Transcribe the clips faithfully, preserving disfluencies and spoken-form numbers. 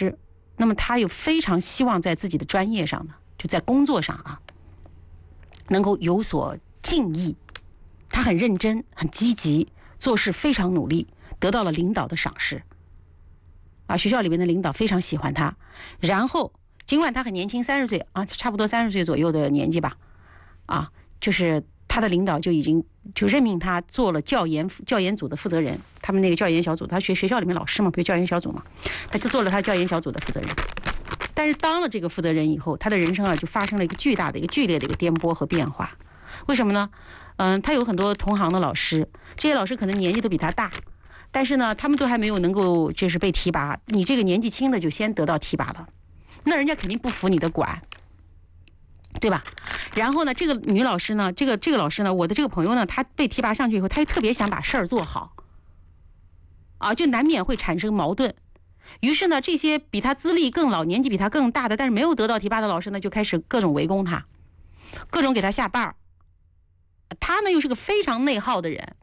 师，那么他又非常希望在自己的专业上呢，就在工作上啊，能够有所进益。他很认真，很积极，做事非常努力，得到了领导的赏识。啊，学校里面的领导非常喜欢他。然后，尽管他很年轻，三十岁啊，差不多三十岁左右的年纪吧，啊，就是他的领导就已经就任命他做了教研教研组的负责人。他们那个教研小组，他学学校里面老师嘛，不是教研小组嘛，他就做了他教研小组的负责人。但是当了这个负责人以后，他的人生啊就发生了一个巨大的一个剧烈的一个颠簸和变化。为什么呢？嗯，他有很多同行的老师，这些老师可能年纪都比他大，但是呢，他们都还没有能够就是被提拔，你这个年纪轻的就先得到提拔了，那人家肯定不服你的管，对吧？然后呢，这个女老师呢，这个这个老师呢，我的这个朋友呢，她被提拔上去以后，她也特别想把事儿做好，啊，就难免会产生矛盾。于是呢，这些比他资历更老、年纪比他更大的，但是没有得到提拔的老师呢，就开始各种围攻他，各种给他下绊儿。他呢又是个非常内耗的人，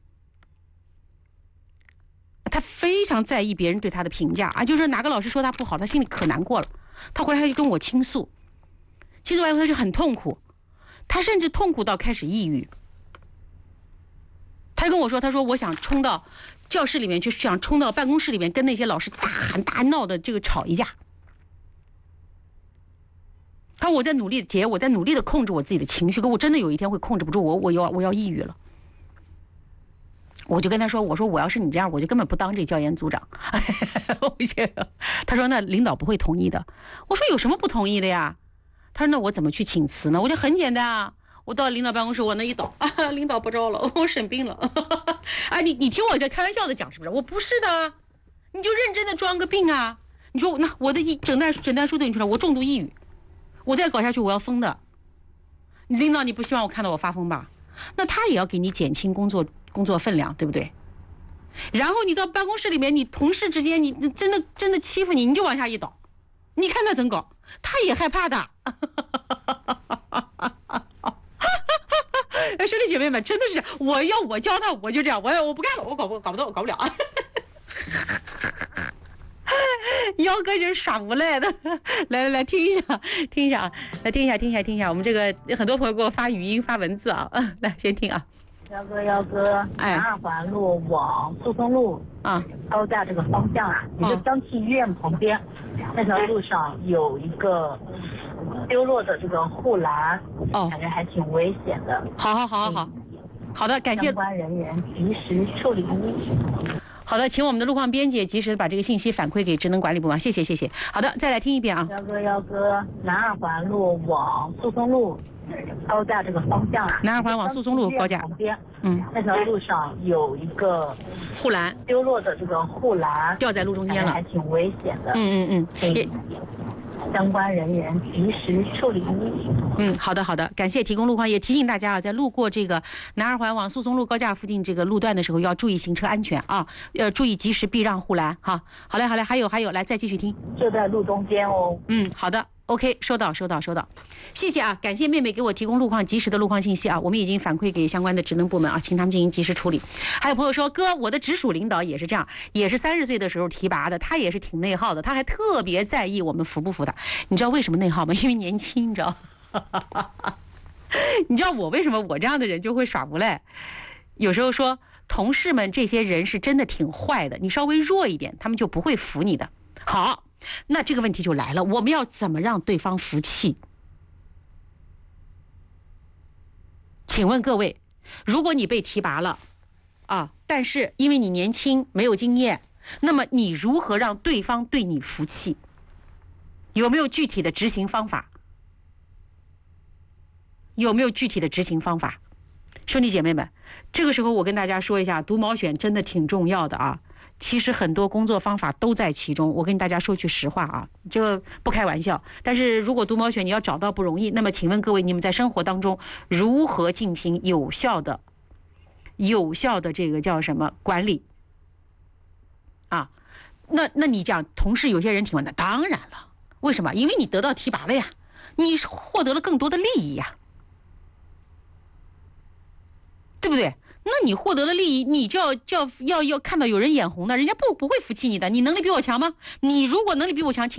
他非常在意别人对他的评价啊，就是哪个老师说他不好，他心里可难过了。他回来他就跟我倾诉，倾诉完以后他就很痛苦，他甚至痛苦到开始抑郁。他跟我说，他说我想冲到教室里面去，想冲到办公室里面跟那些老师大喊大闹的这个吵一架。他说我在努力姐，我在努力的控制我自己的情绪，可我真的有一天会控制不住，我我要我要抑郁了。我就跟他说，我说我要是你这样，我就根本不当这教研组长。他说那领导不会同意的。我说有什么不同意的呀？他说那我怎么去请辞呢？我就很简单啊，我到领导办公室，我那一倒，啊，领导不招了，我生病了。哎，你你听我在开玩笑的讲是不是？我不是的，你就认真的装个病啊。你说那我的诊断诊断书都印出来，我重度抑郁。我再搞下去我要疯的，领导你不希望我看到我发疯吧？那他也要给你减轻工作工作分量，对不对？然后你到办公室里面，你同事之间你真的真的欺负你，你就往下一倒，你看他怎搞，他也害怕的。兄弟姐妹们，真的是我要我教他，我就这样，我我不干了，我搞不搞不到，我搞不了。姚哥就是耍无赖的，来来来，听一下，听一下啊，来听一下，听一下，听一下。我们这个很多朋友给我发语音、发文字啊，来先听啊。 姚哥，姚哥，南二环路往诉讼路啊高架这个方向啊，也就江气医院旁边、哦、那条路上有一个丢落的这个护栏，哦，感觉还挺危险的。 好好好好好，好的，感谢相关人员及时处理。 好的，请我们的路况编辑及时把这个信息反馈给职能管理部门，谢谢谢谢。好的，再来听一遍啊。 姚哥，姚哥，南二环路往诉讼路高架这个方向啊， 南二环往诉讼路高架旁边，嗯，那条路上有一个护栏丢落的这个护栏掉在路中间了， 还挺危险的。 嗯嗯嗯，也。 相关人员及时处理。 嗯，好的好的，感谢提供路况，也提醒大家啊，在路过这个南二环往诉讼路高架附近这个路段的时候，要注意行车安全啊，要注意及时避让护栏哈。好嘞好嘞，还有还有，来再继续听。 就在路中间哦。 嗯，好的。OK， 收到收到收到，谢谢啊！感谢妹妹给我提供路况及时的路况信息啊，我们已经反馈给相关的职能部门啊，请他们进行及时处理。还有朋友说，哥，我的直属领导也是这样，也是三十岁的时候提拔的，他也是挺内耗的，他还特别在意我们服不服他。你知道为什么内耗吗？因为年轻，你知道？你知道我为什么我这样的人就会耍无赖？有时候说同事们这些人是真的挺坏的，你稍微弱一点，他们就不会服你的。好。那这个问题就来了，我们要怎么让对方服气？请问各位，如果你被提拔了啊，但是因为你年轻没有经验，那么你如何让对方对你服气？有没有具体的执行方法？有没有具体的执行方法？兄弟姐妹们，这个时候我跟大家说一下，读毛选真的挺重要的啊。其实很多工作方法都在其中，我跟大家说句实话啊，这个不开玩笑。但是如果读毛选你要找到不容易，那么请问各位，你们在生活当中如何进行有效的、有效的这个叫什么管理啊？那那你讲同事有些人挺完的，当然了，为什么？因为你得到提拔了呀，你获得了更多的利益呀，对不对？那你获得了利益，你就要就要要要看到有人眼红的，人家不不会服气你的。你能力比我强吗？你如果能力比我强，请